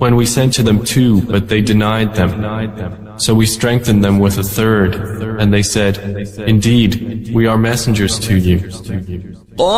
when we sent to them 2, but they denied them. So we strengthened them with a 3rd, and they said, "Indeed, we are messengers to you."